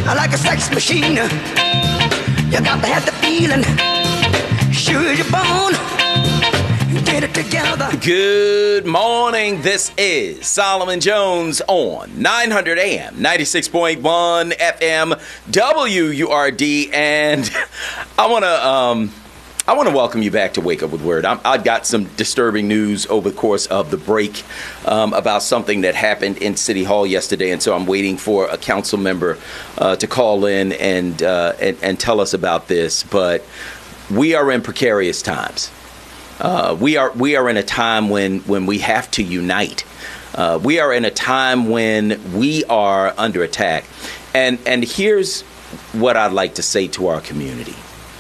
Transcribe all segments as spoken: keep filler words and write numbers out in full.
like a sex machine. You got to have the feeling. Sure as you're born. Get it together. Good morning. This is Solomon Jones on nine hundred A M, ninety-six point one F M, W U R D, and I want to um, I want to welcome you back to Wake Up with Word. I'm, I got some disturbing news over the course of the break um, about something that happened in City Hall yesterday, and so I'm waiting for a council member uh, to call in and, uh, and and tell us about this. But we are in precarious times. Uh, we are we are in a time when, when we have to unite. Uh, we are in a time when we are under attack. And and here's what I'd like to say to our community.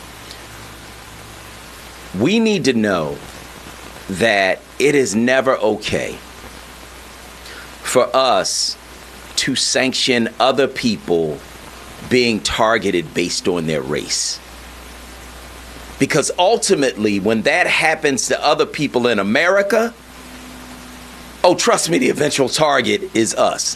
We need to know that it is never okay for us to sanction other people being targeted based on their race. Because ultimately, when that happens to other people in America, oh, trust me, the eventual target is us.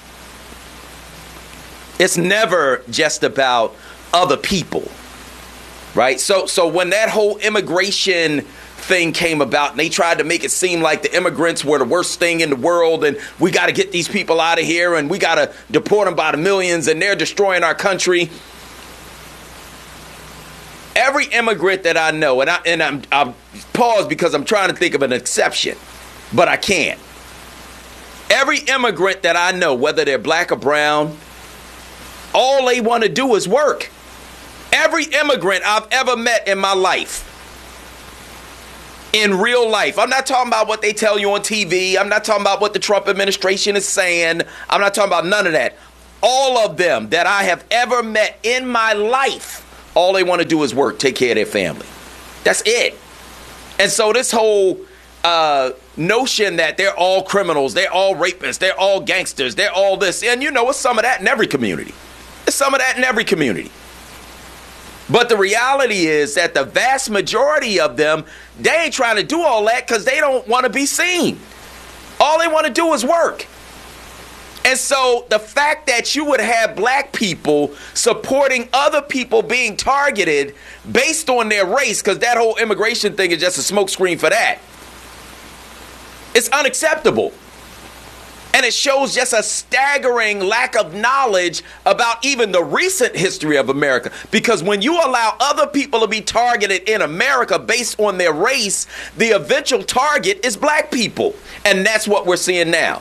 It's never just about other people, right? So, so when that whole immigration thing came about and they tried to make it seem like the immigrants were the worst thing in the world and we got to get these people out of here and we got to deport them by the millions and they're destroying our country. Every immigrant that I know, and I and I'm I pause because I'm trying to think of an exception, but I can't. Every immigrant that I know, whether they're black or brown, all they want to do is work. Every immigrant I've ever met in my life, in real life, I'm not talking about what they tell you on T V. I'm not talking about what the Trump administration is saying. I'm not talking about none of that. All of them that I have ever met in my life, all they want to do is work, take care of their family. That's it. And so this whole uh, notion that they're all criminals, they're all rapists, they're all gangsters, they're all this. And you know, it's some of that in every community. It's some of that in every community. But the reality is that the vast majority of them, they ain't trying to do all that because they don't want to be seen. All they want to do is work. And so the fact that you would have black people supporting other people being targeted based on their race, because that whole immigration thing is just a smokescreen for that, it's unacceptable. And it shows just a staggering lack of knowledge about even the recent history of America. Because when you allow other people to be targeted in America based on their race, the eventual target is black people. And that's what we're seeing now,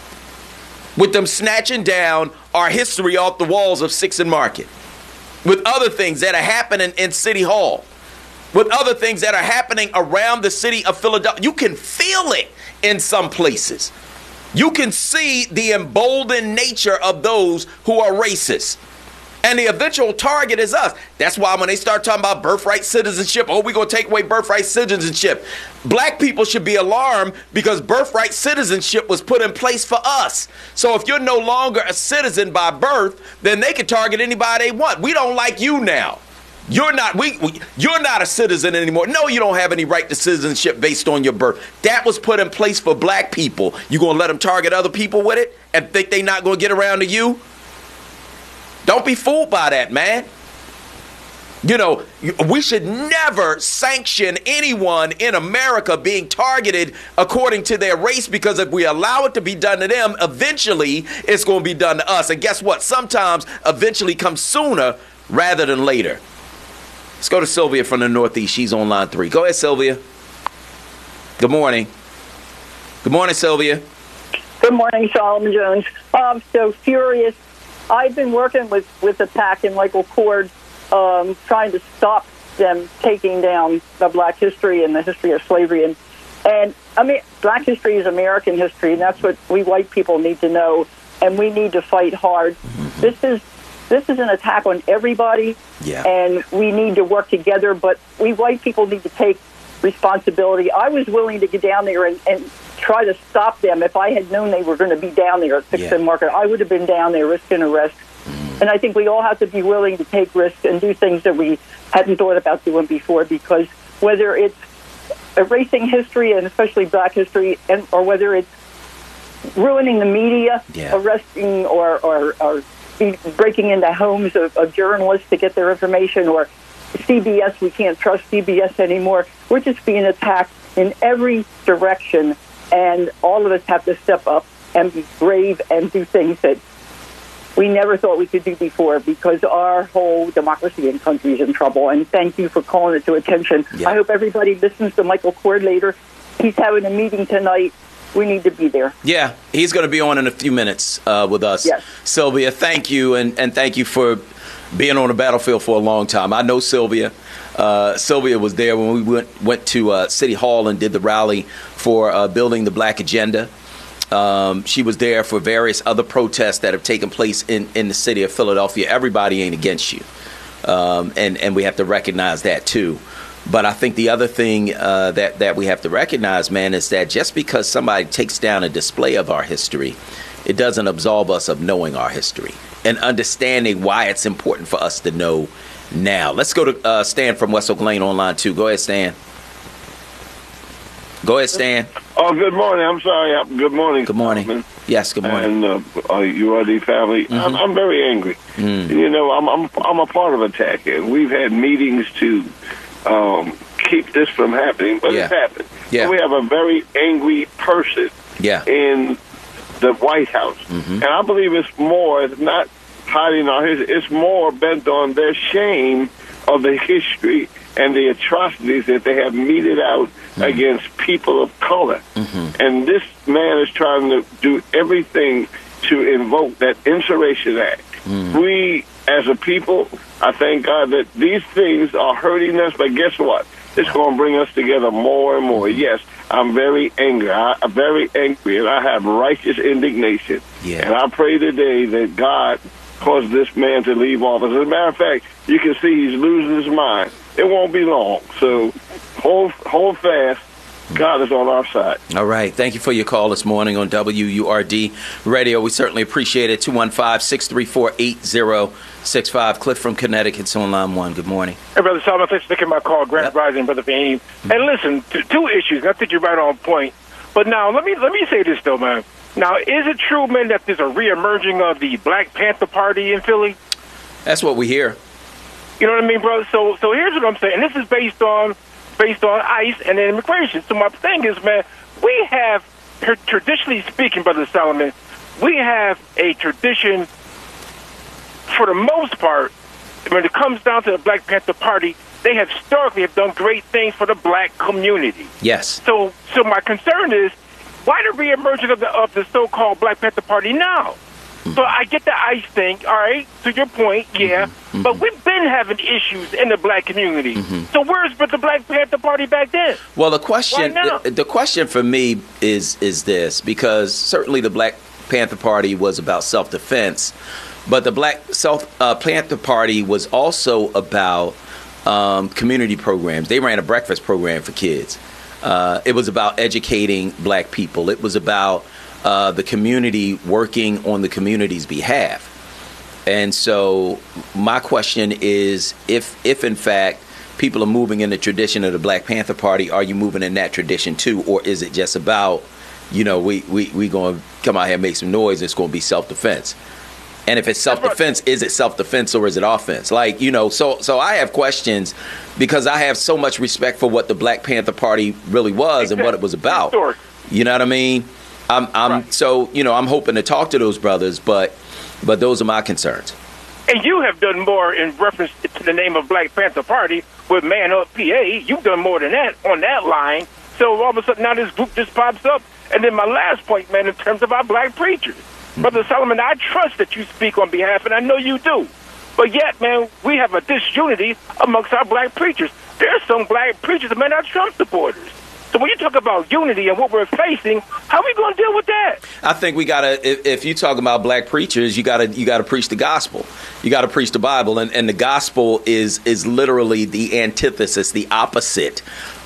with them snatching down our history off the walls of Sixth and Market, with other things that are happening in City Hall, with other things that are happening around the city of Philadelphia. You can feel it in some places. You can see the emboldened nature of those who are racist. And the eventual target is us. That's why when they start talking about birthright citizenship, oh, we're going to take away birthright citizenship. Black people should be alarmed because birthright citizenship was put in place for us. So if you're no longer a citizen by birth, then they can target anybody they want. We don't like you now. You're not we, we you're not a citizen anymore. No, you don't have any right to citizenship based on your birth. That was put in place for black people. You going to let them target other people with it and think they not going to get around to you? Don't be fooled by that, man. You know, we should never sanction anyone in America being targeted according to their race, because if we allow it to be done to them, eventually it's going to be done to us. And guess what? Sometimes eventually comes sooner rather than later. Let's go to Sylvia from the Northeast. She's on line three. Go ahead, Sylvia. Good morning. Good morning, Sylvia. Good morning, Solomon Jones. I'm so furious. I've been working with, with the PAC and Michael Cord, um, trying to stop them taking down the black history and the history of slavery. And, and I mean, black history is American history, and that's what we white people need to know, and we need to fight hard. Mm-hmm. This is this is an attack on everybody, yeah. and we need to work together, but we white people need to take responsibility. I was willing to get down there and, and try to stop them. If I had known they were going to be down there at Sixth yeah. and Market, I would have been down there risking arrest. Mm. And I think we all have to be willing to take risks and do things that we hadn't thought about doing before, because whether it's erasing history, and especially black history, and or whether it's ruining the media, yeah. arresting or, or, or be breaking into homes of, of journalists to get their information, or C B S, we can't trust C B S anymore. We're just being attacked in every direction, and all of us have to step up and be brave and do things that we never thought we could do before, because our whole democracy and country is in trouble. And thank you for calling it to attention. Yeah. I hope everybody listens to Michael Cord later. He's having a meeting tonight. We need to be there. Yeah, he's going to be on in a few minutes uh, with us. Yes. Sylvia, thank you, and, and thank you for being on the battlefield for a long time. I know Sylvia. Uh, Sylvia was there when we went, went to uh, City Hall and did the rally for uh, building the Black Agenda. Um, she was there for various other protests that have taken place in, in the city of Philadelphia. Everybody ain't against you, um, and, and we have to recognize that, too. But I think the other thing uh, that, that we have to recognize, man, is that just because somebody takes down a display of our history, it doesn't absolve us of knowing our history and understanding why it's important for us to know now. Let's go to uh, Stan from West Oak Lane on line two. Go ahead, Stan. Go ahead, Stan. Oh, good morning. I'm sorry. Good morning. Good morning. Solomon. Yes, good morning. And uh, uh, U R D family. Mm-hmm. I'm, I'm very angry. Mm. You know, I'm, I'm I'm a part of attack, and we've had meetings to um, keep this from happening, but yeah. it's happened. Yeah. So we have a very angry person yeah. in the White House, mm-hmm. and I believe it's more. It's not hiding our history. It's more bent on their shame of the history and the atrocities that they have meted out mm-hmm. against people of color. Mm-hmm. And this man is trying to do everything to invoke that Insurrection Act. Mm-hmm. We, as a people, I thank God that these things are hurting us, but guess what? It's going to bring us together more and more. Yes, I'm very angry. I, I'm very angry, and I have righteous indignation. Yeah. And I pray today that God cause this man to leave office. As a matter of fact, you can see he's losing his mind. It won't be long. So hold hold fast. God is on our side. All right. Thank you for your call this morning on W U R D Radio. We certainly appreciate it. two one five, six three four, eight zero six five. Cliff from Connecticut's on line one. Good morning. Hey, Brother Solomon. Thanks for taking my call. Grand yep. Rising, Brother Fahim. Mm-hmm. And listen, t- two issues. I think you're right on point. But now, let me let me say this, though, man. Now, is it true, man, that there's a reemerging of the Black Panther Party in Philly? That's what we hear. You know what I mean, brother? So so here's what I'm saying. This is based on based on ICE and immigration. So my thing is, man, we have, traditionally speaking, Brother Solomon, we have a tradition, for the most part, when it comes down to the Black Panther Party, they have historically have done great things for the black community. Yes. So so my concern is, why the reemergence of the, of the so-called Black Panther Party now? So I get the ICE thing, all right, to your point, yeah, mm-hmm. but we've been having issues in the black community. Mm-hmm. So where's the Black Panther Party back then? Well, the question the, the question for me is is this, because certainly the Black Panther Party was about self-defense, but the Black Self uh, Panther Party was also about um, community programs. They ran a breakfast program for kids. Uh, it was about educating black people. It was about Uh, the community working on the community's behalf. And so my question is, if if in fact people are moving in the tradition of the Black Panther Party, are you moving in that tradition too? Or is it just about, you know, we we we going to come out here and make some noise, and it's going to be self-defense? And if it's self-defense, is it self-defense or is it offense? Like, you know, so so I have questions because I have so much respect for what the Black Panther Party really was and what it was about. You know what I mean? I'm, I'm right. So, you know, I'm hoping to talk to those brothers, but but those are my concerns. And you have done more in reference to the name of Black Panther Party with Man Up P A. You've done more than that on that line. So all of a sudden now this group just pops up. And then my last point, man, in terms of our black preachers. Mm-hmm. Brother Solomon, I trust that you speak on behalf, and I know you do. But yet, man, we have a disunity amongst our black preachers. There's some black preachers that are Trump supporters. So when you talk about unity and what we're facing, how are we going to deal with that? I think we gotta. If, if you talk about black preachers, you gotta you gotta preach the gospel. You gotta preach the Bible, and, and the gospel is is literally the antithesis, the opposite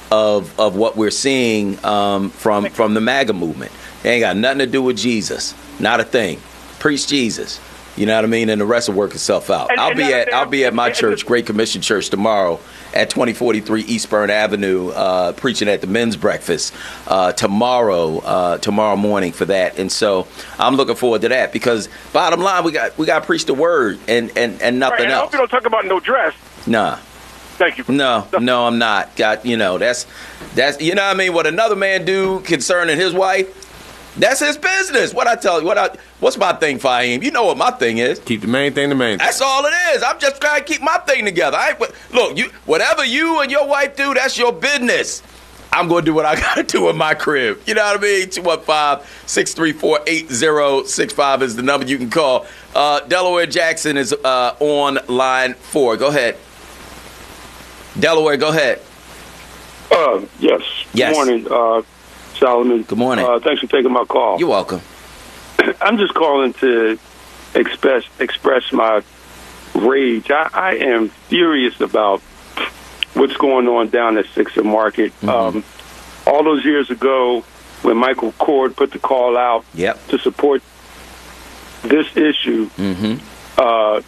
of of what we're seeing um, from from the MAGA movement. It ain't got nothing to do with Jesus, not a thing. Preach Jesus. You know what I mean? And the rest will work itself out. And- I'll and be that- at I'll be at my and- church, Great Commission Church, tomorrow at twenty forty-three East Burn Avenue, uh, preaching at the men's breakfast uh, tomorrow uh, tomorrow morning for that. And so I'm looking forward to that, because bottom line, we got we got to preach the word and and and Right, nothing and I hope else. you don't talk about no dress. Nah. Thank you. No, no, I'm not. Got you know that's that's you know what I mean. What another man do concerning his wife, that's his business. What I tell you, what I what's my thing, Fahim? You know what my thing is. Keep the main thing the main thing. That's all it is. I'm just trying to keep my thing together. I ain't, look, you whatever you and your wife do, that's your business. I'm going to do what I got to do in my crib. You know what I mean? two one five, six three four, eight zero six five is the number you can call. Uh, Delaware Jackson is uh, on line four. Go ahead. Delaware, go ahead. Uh, yes. Yes. Good morning, uh, Solomon. Good morning. Uh, thanks for taking my call. You're welcome. I'm just calling to express express my rage. I, I am furious about what's going on down at Sixer Market. Mm-hmm. Um, all those years ago, when Michael Cord put the call out Yep. to support this issue, Mm-hmm. uh,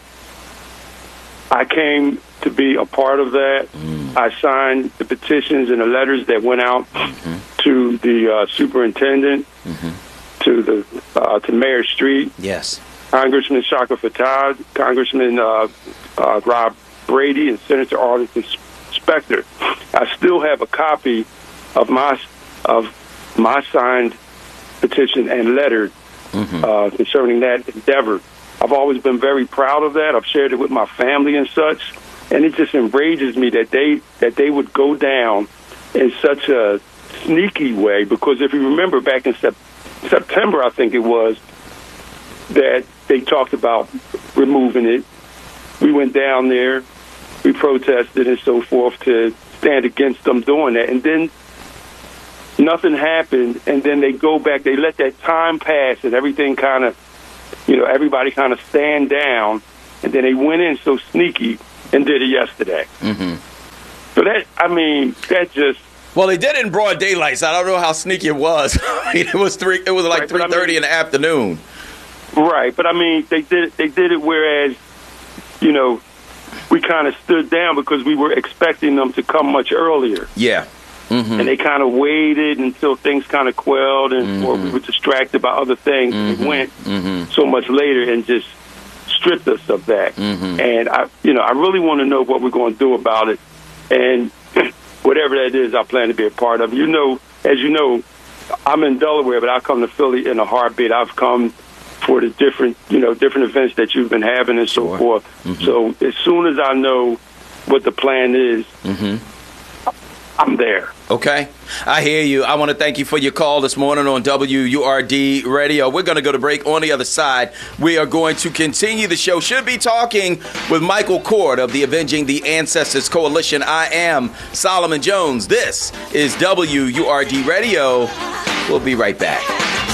I came to be a part of that. Mm. I signed the petitions and the letters that went out Mm-hmm. to the uh, superintendent, to the uh, to Mayor Street, Yes. Congressman Shaka Fattah, Congressman uh, uh, Rob Brady, and Senator Arlington Specter. I still have a copy of my of my signed petition and letter uh, concerning that endeavor. I've always been very proud of that. I've shared it with my family and such, and it just enrages me that they that they would go down in such a sneaky way. Because if you remember back in sep- September, I think it was, that they talked about removing it. We went down there, we protested and so forth to stand against them doing that, and then nothing happened. And then they go back, they let that time pass, and everything kind of, you know, everybody kind of stand down, and then they went in so sneaky and did it yesterday. Mm-hmm. So that, I mean, that just. Well, they did it in broad daylight, so I don't know how sneaky it was. I mean, it was three. It was like Right, three but I thirty mean- in the afternoon. Right, but I mean, they did they did it whereas, you know, we kind of stood down because we were expecting them to come much earlier, Yeah. Mm-hmm. and they kind of waited until things kind of quelled, and or we were distracted by other things. And they went Mm-hmm. so much later and just stripped us of that. Mm-hmm. And I, you know, I really want to know what we're going to do about it, and whatever that is, I plan to be a part of. You know, as you know, I'm in Delaware, but I come to Philly in a heartbeat. I've come for the different, you know, different events that you've been having and so Sure. forth. Mm-hmm. So as soon as I know what the plan is, Mm-hmm. I'm there. Okay. I hear you. I want to thank you for your call this morning on W U R D Radio. We're going to go to break. On the other side, we are going to continue the show. Should be talking with Michael Cord of the Avenging the Ancestors Coalition. I am Solomon Jones. This is W U R D Radio. We'll be right back.